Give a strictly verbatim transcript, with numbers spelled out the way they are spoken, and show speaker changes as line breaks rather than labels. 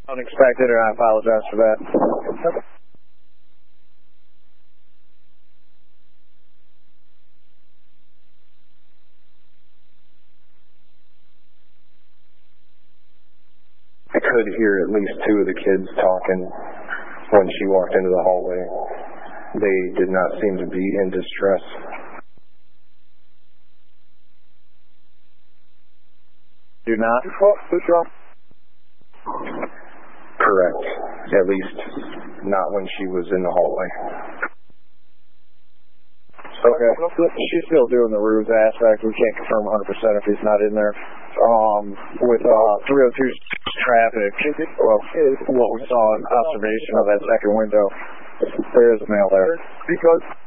Unexpected, and I apologize for that.
I could hear at least two of the kids talking when she walked into the hallway. They did not seem to be in distress.
Do not?
Correct. At least not when she was in the hallway.
Okay. She's still doing the ruse aspect. We can't confirm one hundred percent if he's not in there. Um, with uh, three oh two traffic, well, what we saw in observation of that second window, there is a male there.
Because